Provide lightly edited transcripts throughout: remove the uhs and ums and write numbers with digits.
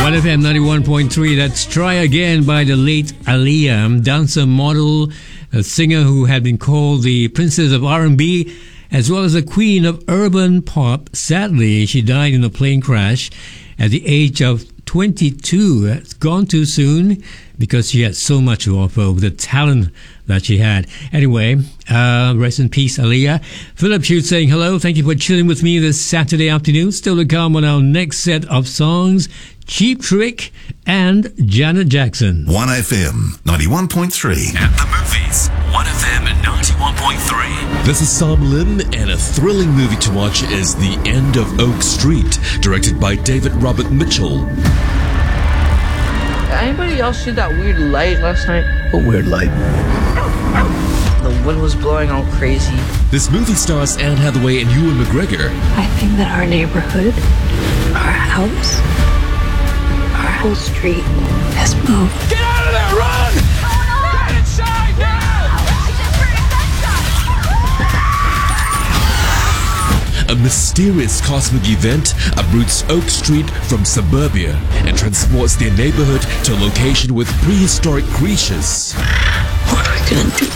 1FM 91.3, that's Try Again by the late Aaliyah, dancer, model, a singer who had been called the princess of R&B, as well as the queen of urban pop. Sadly, she died in a plane crash at the age of 22. It's gone too soon because she had so much to offer with the talent that she had. Anyway, rest in peace, Aaliyah. Philip Shute saying hello. Thank you for chilling with me this Saturday afternoon. Still to come on our next set of songs, Cheap Trick and Janet Jackson. 1FM 91.3. At the movies, 1FM 91.3. This is Sam Lin, and a thrilling movie to watch is The End of Oak Street, directed by David Robert Mitchell. Anybody else see that weird light last night? What weird light? The wind was blowing all crazy. This movie stars Anne Hathaway and Ewan McGregor. I think that our neighborhood, our house, our whole street has moved. Get out of there, run! Get inside now! A mysterious cosmic event uproots Oak Street from suburbia and transports their neighborhood to a location with prehistoric creatures. What are we gonna do?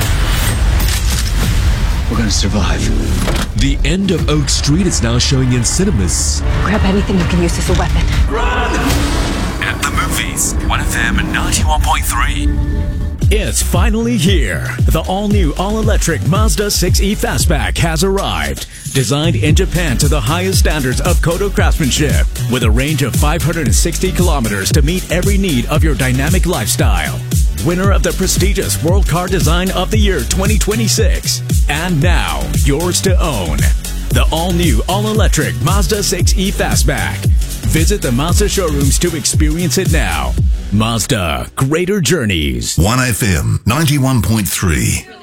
We're gonna survive. The End of Oak Street is now showing in cinemas. Grab anything you can use as a weapon. Run! At the movies, 1FM 91.3. It's finally here. The all-new, all-electric Mazda 6e Fastback has arrived. Designed in Japan to the highest standards of Kodo craftsmanship, with a range of 560 kilometers to meet every need of your dynamic lifestyle. Winner of the prestigious World Car Design of the Year 2026. And now, yours to own. The all-new, all-electric Mazda 6e Fastback. Visit the Mazda showrooms to experience it now. Mazda, greater journeys. 1FM 91.3.